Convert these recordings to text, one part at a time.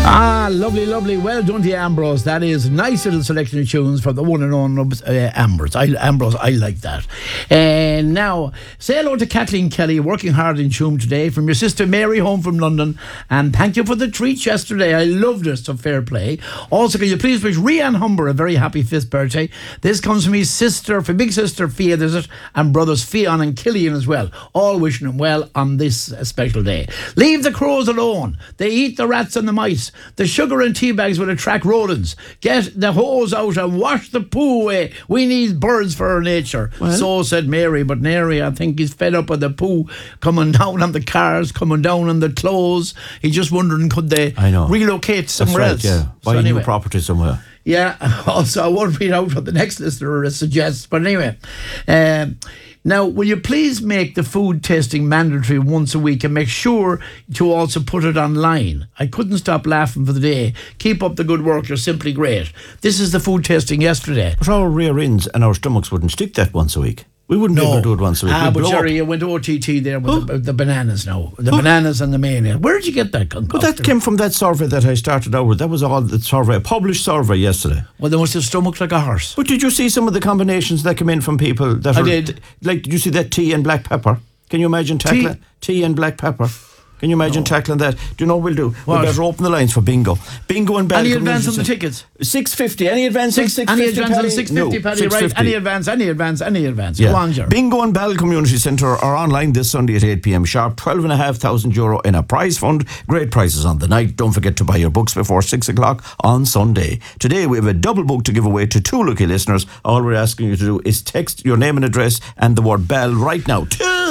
Lovely, lovely. Well done to you, Ambrose. That is a nice little selection of tunes from the one and only Ambrose. I like that. And now, say hello to Kathleen Kelly, working hard in Tuam today, from your sister Mary, home from London. And thank you for the treats yesterday. I loved it, so fair play. Also, can you please wish Rianne Humber a very happy 5th birthday? This comes from his sister, for big sister Fia, and brothers Fionn and Killian as well. All wishing him well on this special day. Leave the crows alone. They eat the rats and the mice. The sugar and tea bags will attract rodents. Get the hose out and wash the poo away. We need birds for our nature. Well, so said Mary. But Mary, I think he's fed up with the poo coming down on the cars, coming down on the clothes. He's just wondering, could they relocate somewhere else? Yeah, buy a new property somewhere. Yeah, also I won't read out what the next listener suggests. But anyway, now, will you please make the food tasting mandatory once a week and make sure to also put it online? I couldn't stop laughing for the day. Keep up the good work. You're simply great. This is the food tasting yesterday. But our rear ends and our stomachs wouldn't stick that once a week. We wouldn't be able to do it once a week. But Jerry, you went OTT there with the bananas now. The bananas and the mayonnaise. Where did you get that concoction? But that came from that survey that I started out with. That was all the survey, a published survey yesterday. Well, they must have stomached like a horse. But did you see some of the combinations that came in from people? That I did. Like, did you see that tea and black pepper? Can you imagine tackling tea and black pepper? Can you imagine tackling that? Do you know what we'll do? What? We'll better open the lines for bingo. Bingo and Bell. Any advance on the tickets? 650. Any advance on 650? Any advance on 650, Paddy, right? Any advance. Yeah. Go on, Jerry. Bingo and Bell Community Centre are online this Sunday at 8 p.m. sharp. €12,500 in a prize fund. Great prizes on the night. Don't forget to buy your books before 6 o'clock on Sunday. Today we have a double book to give away to 2 lucky listeners. All we're asking you to do is text your name and address and the word Bell right now.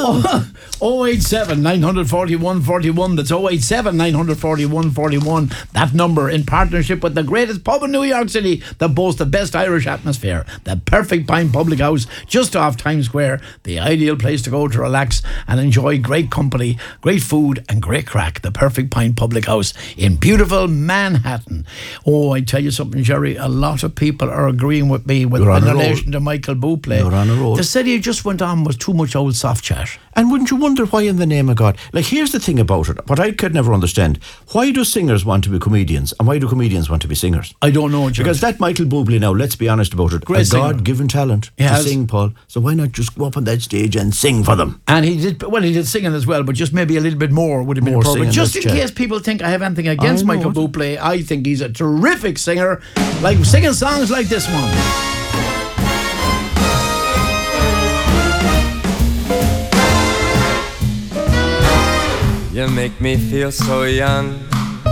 087 941 41. That's 087 941 41. That number, in partnership with the greatest pub in New York City that boasts the best Irish atmosphere, the Perfect Pint Public House just off Times Square, the ideal place to go to relax and enjoy great company, great food and great crack. The Perfect Pint Public House in beautiful Manhattan. Oh, I tell you something, Jerry, a lot of people are agreeing with me in relation to Michael Bublé. You're on a roll. They said he just went on with too much old soft chat. And wouldn't you wonder why, in the name of God? Like, here's the thing about it, what I could never understand. Why do singers want to be comedians and why do comedians want to be singers? I don't know, George. Because that Michael Bublé now, let's be honest about it, great a God-given talent to sing, Paul. So why not just go up on that stage and sing for them? And he did singing as well, but just maybe a little bit more would have been appropriate. Just in case people think I have anything against Michael Bublé, I think he's a terrific singer, like singing songs like this one. You make me feel so young,